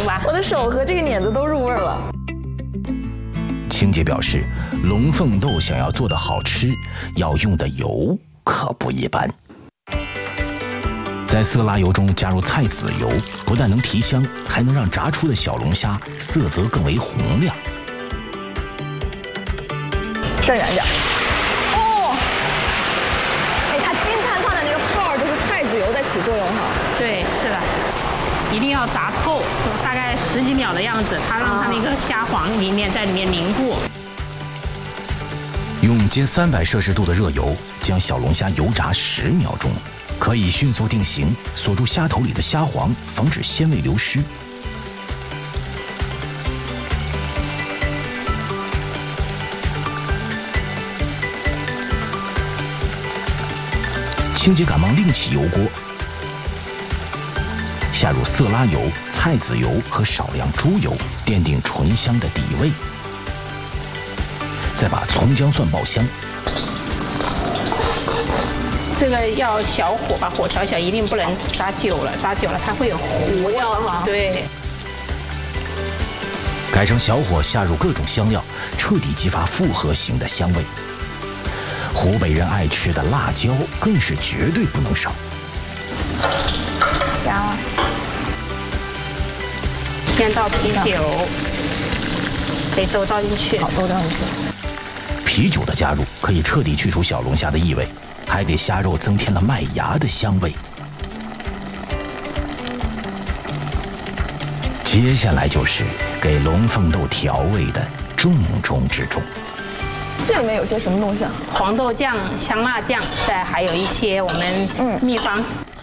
吧。 我的手和这个碾子都入味了。 青姐表示，龙凤豆想要做得好吃，要用的油可不一般。在色拉油中加入菜籽油，不但能提香，还能让炸出的小龙虾色泽更为红亮。 站远点。哦，哎，它金灿灿的那个泡儿，就是菜籽油在起作用哈。 对，是的，一定要炸透，大概10几秒的样子，它让它那个虾黄在里面凝固。 用近300摄氏度的热油将小龙虾油炸10秒钟，可以迅速定型，锁住虾头里的虾黄，防止鲜味流失。青姐赶忙另起油锅，下入色拉油、菜籽油和少量猪油，奠定醇香的底味。再把葱姜蒜爆香。 这个要小火，把火调小，一定不能炸久了，炸久了它会有糊掉哈。对。 改成小火，下入各种香料，彻底激发复合型的香味。湖北人爱吃的辣椒更是绝对不能少。 香啊！先倒啤酒，可以都倒进去。 好，都倒进去。 啤酒的加入可以彻底去除小龙虾的异味，还给虾肉增添了麦芽的香味。接下来就是给龙凤豆调味的重中之重。 这里面有些什么东西啊？ 黄豆酱、香辣酱，再还有一些我们秘方。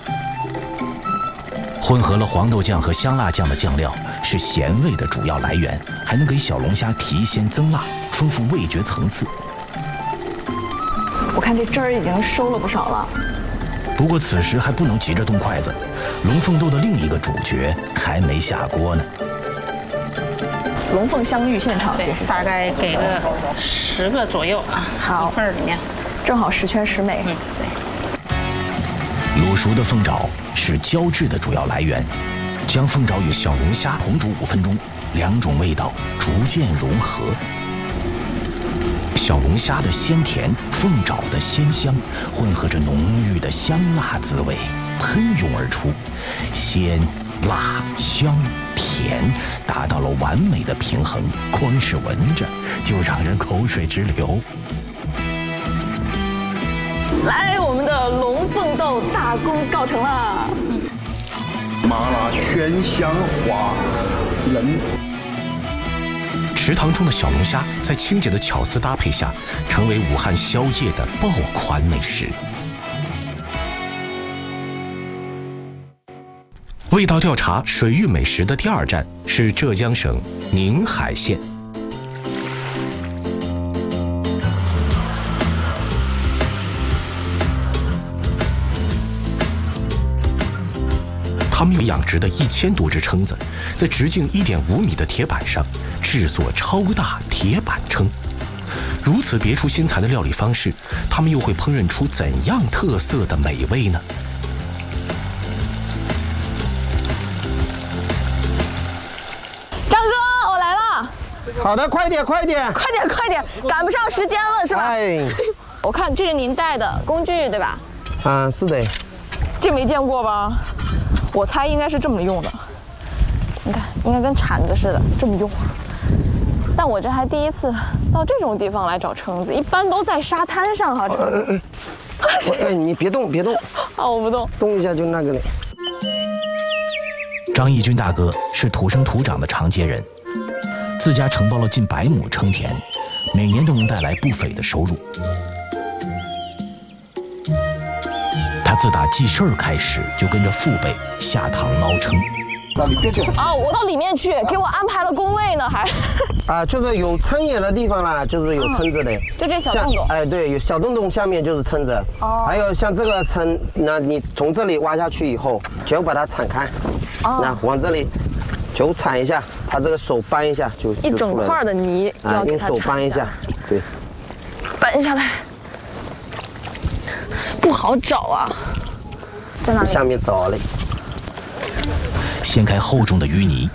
混合了黄豆酱和香辣酱的酱料是咸味的主要来源，还能给小龙虾提鲜增辣，丰富味觉层次。 我看这汁儿已经收了不少了。 不过此时还不能急着动筷子，龙凤豆的另一个主角还没下锅呢。 龙凤相遇现场， 对，大概给个10个左右啊， 好， 一份里面， 正好10全10美。 对。 卤熟的凤爪是胶质的主要来源，将凤爪与小龙虾同煮5分钟，2种味道逐渐融合。小龙虾的鲜甜，凤爪的鲜香，混合着浓郁的香辣滋味，喷涌而出，鲜、辣、香、甜，达到了完美的平衡，光是闻着就让人口水直流。 来，我们的龙凤豆大功告成了。 麻辣鲜香滑嫩。 池塘中的小龙虾在青姐的巧思搭配下，成为武汉宵夜的爆款美食。味道调查水域美食的第2站是浙江省宁海县。他们用养殖的1000多只蛏子，在直径1.5米的铁板上制作超大铁板蛏。如此别出心裁的料理方式，他们又会烹饪出怎样特色的美味呢？ 张哥，我来了。 好的，快点，快点， 快点，快点，赶不上时间了是吧？ 哎， 我看这是您带的工具对吧？ 啊，是的。 这没见过吧？我猜应该是这么用的。你看，应该跟铲子似的这么用。但我这还第一次到这种地方来找蛏子，一般都在沙滩上哈。 你别动，别动。 好，我不动。 动一下就那个了。 张义军大哥是土生土长的长街人，自家承包了近100亩蛏田，每年都能带来不菲的收入。他自打记事儿开始，就跟着父辈下塘捞蛏。 到里面去。 哦，我到里面去，给我安排了工位呢，还。 啊，就是有蛏眼的地方啦，就是有蛏子的。 就这小洞洞。 哎，对，有小洞洞下面就是蛏子。哦。还有像这个蛏，那你从这里挖下去以后，就把它铲开。哦。那往这里，就铲一下，它这个手扳一下就。 一整块的泥要给它用手扳一下，对。 扳下来。不好找啊，在哪里？ 下面找嘞。 掀开厚重的淤泥，